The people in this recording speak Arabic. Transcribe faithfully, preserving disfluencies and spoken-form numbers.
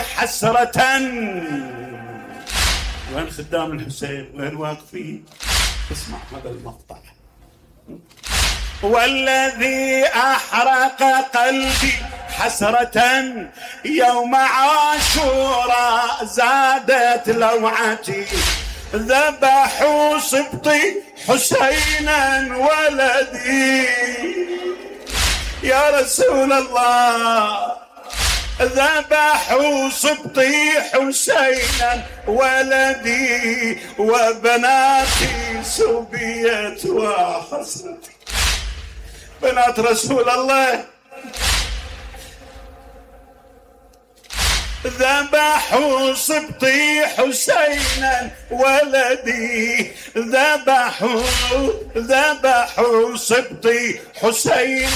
حسرة. وين خدام الحسين؟ وين واقفين؟ اسمع هذا المقطع. والذي أحرق قلبي حسرة يوم عاشوراء زادت لوعتي، ذبحوا سبطي حسينا ولدي. يا رسول الله، ذبحوا سبطي حسينا ولدي، وبناتي سبيت وحسرتي. بنات رسول الله ذبحوا سبطي حسينا ولدي، ذبحوا ذبحوا سبطي حسين